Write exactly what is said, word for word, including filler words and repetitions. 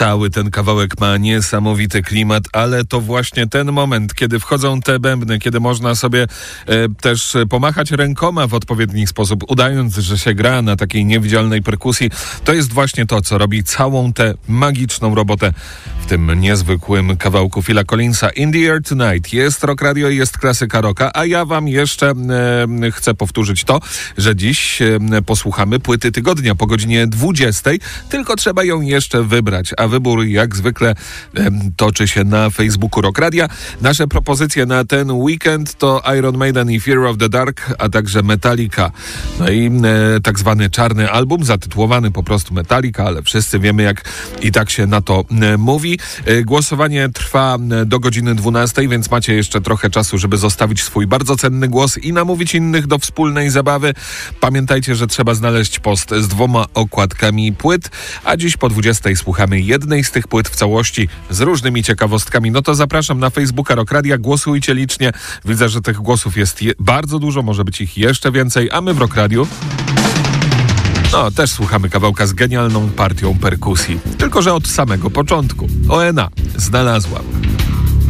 Cały ten kawałek ma niesamowity klimat, ale to właśnie ten moment, kiedy wchodzą te bębny, kiedy można sobie e, też pomachać rękoma w odpowiedni sposób, udając, że się gra na takiej niewidzialnej perkusji, to jest właśnie to, co robi całą tę magiczną robotę w tym niezwykłym kawałku Phila Collinsa. In the Air Tonight. Jest Rock Radio i jest klasyka rocka, a ja wam jeszcze e, chcę powtórzyć to, że dziś e, posłuchamy płyty tygodnia po godzinie dwudziestej, tylko trzeba ją jeszcze wybrać, a wybór jak zwykle e, toczy się na Facebooku Rock Radia. Nasze propozycje na ten weekend to Iron Maiden i Fear of the Dark, a także Metallica. No i e, tak zwany czarny album, zatytułowany po prostu Metallica, ale wszyscy wiemy, jak i tak się na to e, mówi. E, głosowanie trwa e, do godziny dwunastej, więc macie jeszcze trochę czasu, żeby zostawić swój bardzo cenny głos i namówić innych do wspólnej zabawy. Pamiętajcie, że trzeba znaleźć post z dwoma okładkami płyt, a dziś po dwudziestej słuchamy jednej z tych płyt w całości z różnymi ciekawostkami. No to zapraszam na Facebooka Rock Radia, głosujcie licznie. Widzę, że tych głosów jest je- bardzo dużo, może być ich jeszcze więcej, a my w Rock Radiu no, też słuchamy kawałka z genialną partią perkusji. Tylko że od samego początku. O N A znalazłam.